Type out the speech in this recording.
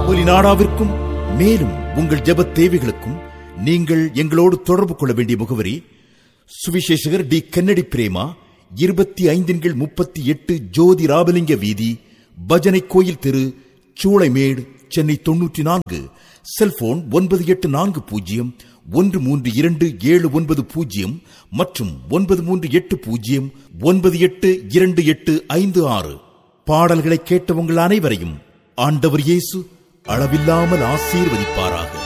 ஒலிநாடாவிற்கும் மேலும் உங்கள் ஜெபத் தேவைகளுக்கும் நீங்கள் எங்களோடு தொடர்பு கொள்ள வேண்டிய முகவரி: சுவிசேஷகர் டி. கென்னடி பிரேமா, 25/38 ஜோதி ராபலிங்க வீதி, பஜனை கோயில் தெரு, சூளைமேடு, சென்னை 94. செல்போன் 9840132790 மற்றும் 9380982856. பாடல்களை கேட்ட உங்கள் அனைவரையும் ஆண்டவர் இயேசு அளவில்லாமல் ஆசீர்வதிப்பாராக.